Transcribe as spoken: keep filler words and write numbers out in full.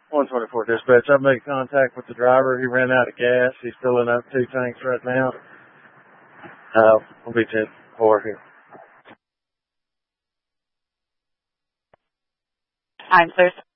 one twenty-four dispatch. I've made contact with the driver. He ran out of gas. He's filling up two tanks right now. Uh, we'll be ten four here. I'm clear.